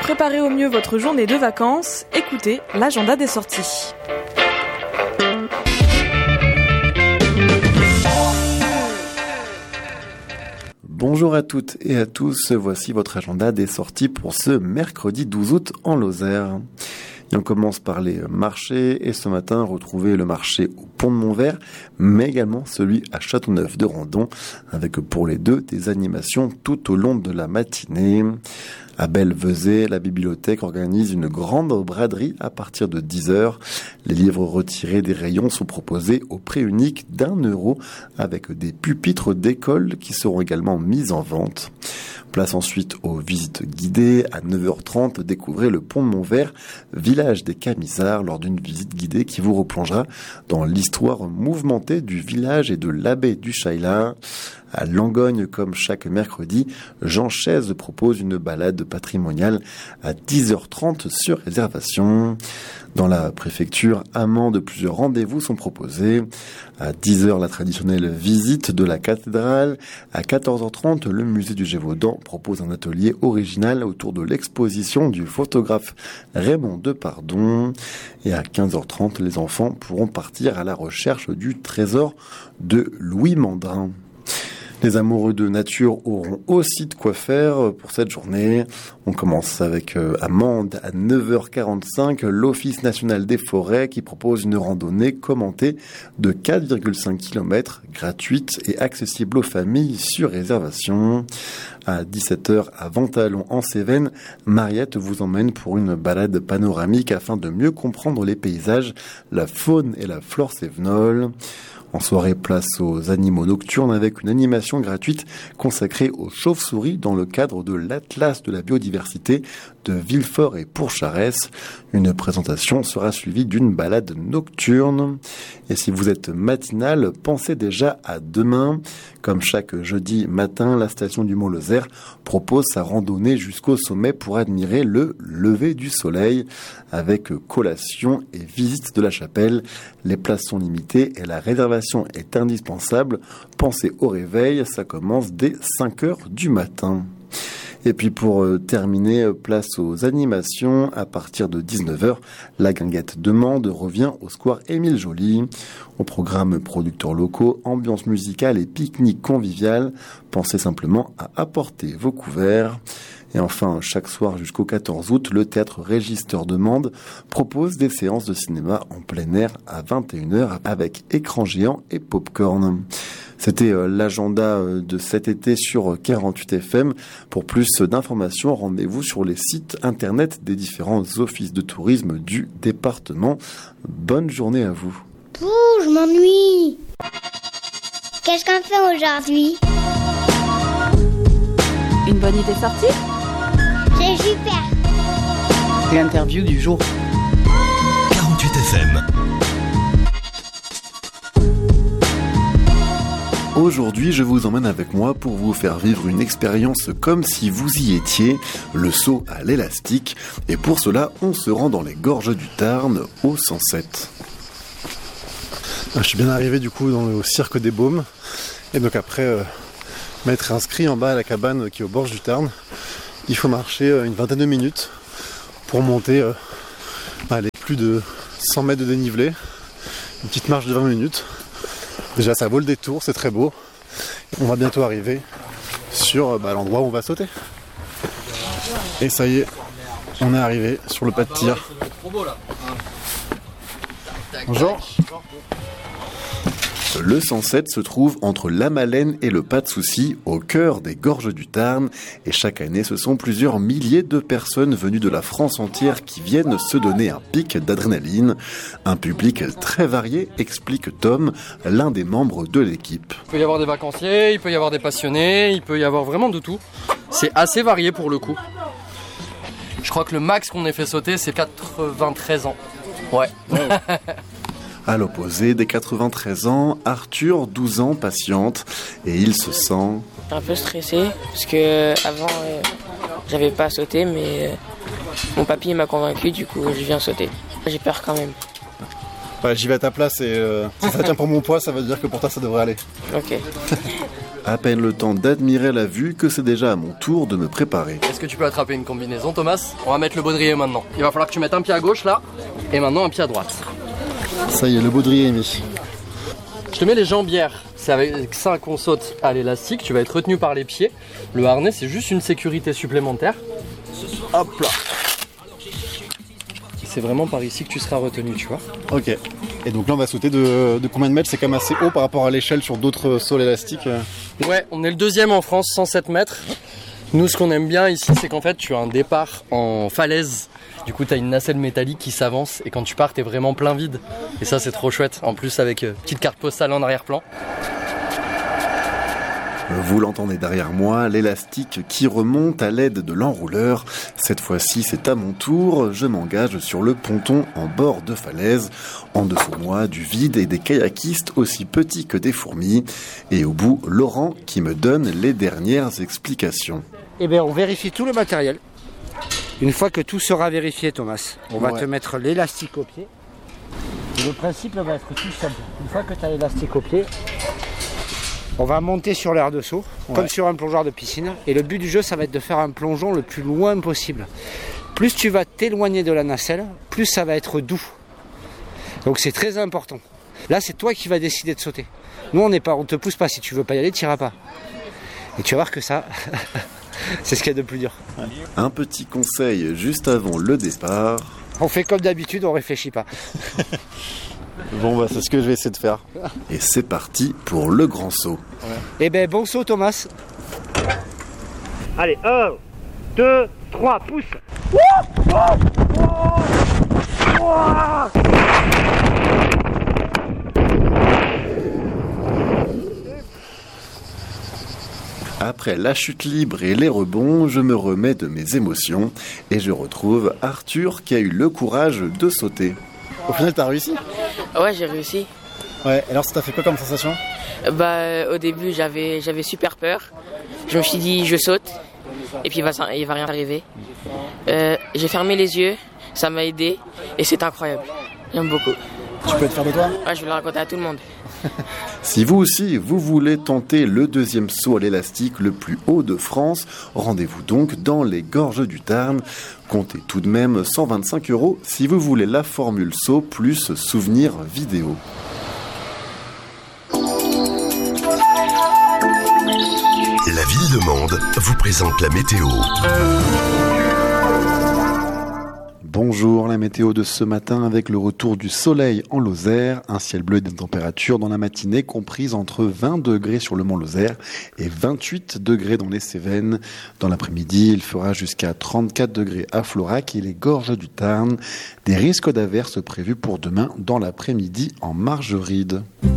préparer au mieux votre journée de vacances, écoutez l'agenda des sorties. Bonjour à toutes et à tous, voici votre agenda des sorties pour ce mercredi 12 août en Lozère. Et on commence par les marchés et ce matin, retrouvez le marché au Pont de Montvert, mais également celui à Châteauneuf-de-Randon, avec pour les deux des animations tout au long de la matinée. À Belvezet, la bibliothèque organise une grande braderie à partir de 10h. Les livres retirés des rayons sont proposés au prix unique d'€1 avec des pupitres d'école qui seront également mis en vente. Place ensuite aux visites guidées. À 9h30, découvrez le Pont de Montvert, village des Camisards, lors d'une visite guidée qui vous replongera dans l'histoire mouvementée du village et de l'abbaye du Chaillard. À Langogne, comme chaque mercredi, Jean Chaise propose une balade patrimoniale à 10h30 sur réservation. Dans la préfecture Amande, plusieurs rendez-vous sont proposés. À 10h, la traditionnelle visite de la cathédrale. À 14h30, le musée du Gévaudan propose un atelier original autour de l'exposition du photographe Raymond Depardon. Et à 15h30, les enfants pourront partir à la recherche du trésor de Louis Mandrin. Les amoureux de nature auront aussi de quoi faire pour cette journée. On commence avec Amande à 9h45, l'Office national des forêts qui propose une randonnée commentée de 4,5 km, gratuite et accessible aux familles sur réservation. À 17h à Ventalon en Cévennes, Mariette vous emmène pour une balade panoramique afin de mieux comprendre les paysages, la faune et la flore cévenols. En soirée, place aux animaux nocturnes avec une animation gratuite consacrée aux chauves-souris dans le cadre de l'Atlas de la biodiversité de Villefort et Pourcharès. Une présentation sera suivie d'une balade nocturne. Et si vous êtes matinal, pensez déjà à demain. Comme chaque jeudi matin, la station du Mont-Lozère propose sa randonnée jusqu'au sommet pour admirer le lever du soleil avec collation et visite de la chapelle. Les places sont limitées et la réservation est indispensable. Pensez au réveil, ça commence dès 5h du matin. Et puis pour terminer, place aux animations. À partir de 19h, la guinguette de Mende revient au square Émile Joly. Au programme producteurs locaux, ambiance musicale et pique-nique convivial. Pensez simplement à apporter vos couverts. Et enfin, chaque soir jusqu'au 14 août, le théâtre Régisseur de Mende propose des séances de cinéma en plein air à 21h avec écran géant et pop-corn. C'était l'agenda de cet été sur 48 FM. Pour plus d'informations, rendez-vous sur les sites internet des différents offices de tourisme du département. Bonne journée à vous. Pouh, je m'ennuie. Qu'est-ce qu'on fait aujourd'hui? Une bonne idée sortie? C'est super. L'interview du jour. 48 FM. Aujourd'hui, je vous emmène avec moi pour vous faire vivre une expérience comme si vous y étiez, le saut à l'élastique. Et pour cela, on se rend dans les gorges du Tarn, au 107. Je suis bien arrivé du coup au cirque des Baumes. Et donc après m'être inscrit en bas à la cabane qui est au bord du Tarn, il faut marcher une vingtaine de minutes pour monter plus de 100 mètres de dénivelé. Une petite marche de 20 minutes. Déjà ça vaut le détour, c'est très beau. On va bientôt arriver sur l'endroit où on va sauter. Et ça y est, on est arrivé sur le pas de tir. Bonjour. Le 107 se trouve entre la Malène et le Pas de Souci, au cœur des gorges du Tarn. Et chaque année, ce sont plusieurs milliers de personnes venues de la France entière qui viennent se donner un pic d'adrénaline. Un public très varié, explique Tom, l'un des membres de l'équipe. Il peut y avoir des vacanciers, il peut y avoir des passionnés, il peut y avoir vraiment de tout. C'est assez varié pour le coup. Je crois que le max qu'on ait fait sauter, c'est 93 ans. Ouais. À l'opposé, des 93 ans, Arthur, 12 ans, patiente, et il se sent... Un peu stressé, parce que avant j'avais pas sauté, mais mon papy m'a convaincu, du coup je viens sauter. J'ai peur quand même. J'y vais à ta place et si ça tient pour mon poids, ça veut dire que pour toi ça devrait aller. Ok. À peine le temps d'admirer la vue que c'est déjà à mon tour de me préparer. Est-ce que tu peux attraper une combinaison, Thomas? On va mettre le baudrier maintenant. Il va falloir que tu mettes un pied à gauche là, et maintenant un pied à droite. Ça y est, le baudrier est mis. Je te mets les jambières. C'est avec ça qu'on saute à l'élastique. Tu vas être retenu par les pieds. Le harnais, c'est juste une sécurité supplémentaire. Hop là. C'est vraiment par ici que tu seras retenu, tu vois. Ok. Et donc là, on va sauter de combien de mètres? C'est quand même assez haut par rapport à l'échelle sur d'autres sauts élastiques. Ouais, on est le deuxième en France, 107 mètres. Nous, ce qu'on aime bien ici, c'est qu'en fait, tu as un départ en falaise. Du coup, tu as une nacelle métallique qui s'avance et quand tu pars, tu es vraiment plein vide. Et ça, c'est trop chouette. En plus, avec petite carte postale en arrière-plan. Vous l'entendez derrière moi, l'élastique qui remonte à l'aide de l'enrouleur. Cette fois-ci, c'est à mon tour. Je m'engage sur le ponton en bord de falaise. En dessous de moi, du vide et des kayakistes aussi petits que des fourmis. Et au bout, Laurent qui me donne les dernières explications. Eh bien, on vérifie tout le matériel. Une fois que tout sera vérifié, Thomas, on va te mettre l'élastique au pied. Et le principe va être tout simple. Une fois que tu as l'élastique au pied, on va monter sur l'aire de saut, comme sur un plongeoir de piscine. Et le but du jeu, ça va être de faire un plongeon le plus loin possible. Plus tu vas t'éloigner de la nacelle, plus ça va être doux. Donc c'est très important. Là, c'est toi qui vas décider de sauter. Nous, on te pousse pas. Si tu veux pas y aller, tu n'iras pas. Et tu vas voir que ça... c'est ce qu'il y a de plus dur. Un petit conseil juste avant le départ. On fait comme d'habitude, on réfléchit pas. Bon, bah, c'est ce que je vais essayer de faire. Et c'est parti pour le grand saut. Eh ben, bon saut, Thomas. Allez, 1, 2, 3, pousse. Après la chute libre et les rebonds, je me remets de mes émotions et je retrouve Arthur qui a eu le courage de sauter. Au final, t'as réussi? Ouais, j'ai réussi. Ouais, alors ça t'a fait quoi comme sensation? Au début, j'avais super peur. Je me suis dit, je saute, et puis il va rien arriver. J'ai fermé les yeux, ça m'a aidé, et c'est incroyable. J'aime beaucoup. Tu peux être fier de toi? Ouais, je vais le raconter à tout le monde. Si vous aussi, vous voulez tenter le deuxième saut à l'élastique le plus haut de France, rendez-vous donc dans les Gorges du Tarn. Comptez tout de même 125 € si vous voulez la formule saut plus souvenir vidéo. La ville de Mende vous présente la météo. Bonjour, la météo de ce matin avec le retour du soleil en Lozère, un ciel bleu et des températures dans la matinée comprises entre 20 degrés sur le mont Lozère et 28 degrés dans les Cévennes. Dans l'après-midi, il fera jusqu'à 34 degrés à Florac et les Gorges du Tarn. Des risques d'averses prévus pour demain dans l'après-midi en Margeride.